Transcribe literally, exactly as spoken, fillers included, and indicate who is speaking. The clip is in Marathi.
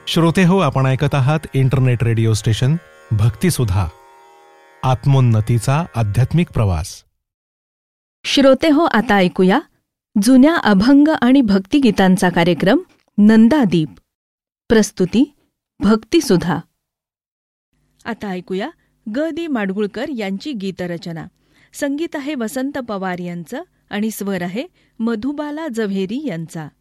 Speaker 1: श्रोते हो, आपण ऐकत आहात इंटरनेट रेडिओ स्टेशन भक्तिसुधा, आत्मोन्नतीचा आध्यात्मिक प्रवास.
Speaker 2: श्रोते हो, आता ऐकूया जुन्या अभंग आणि भक्तिगीतांचा कार्यक्रम नंदादीप. प्रस्तुती भक्तिसुधा. आता ऐकूया ग दी माडगुळकर यांची गीतरचना. संगीत आहे वसंत पवार यांचं आणि स्वर आहे मधुबाला जव्हेरी यांचा.